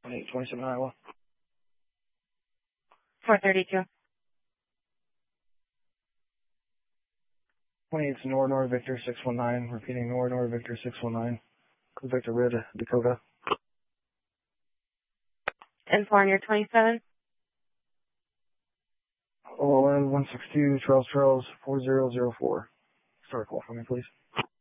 2827 Iowa. 432. 28 Nor Victor 619. Repeating Nor Victor 619. Victor Red Dakota. And 4 on your 27. OLN 162 Charles 4004. Start a call for me, please.